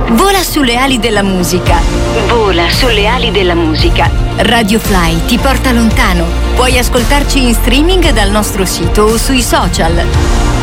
Vola sulle ali della musica. Vola sulle ali della musica. Radio Fly ti porta lontano. Puoi ascoltarci in streaming dal nostro sito o sui social.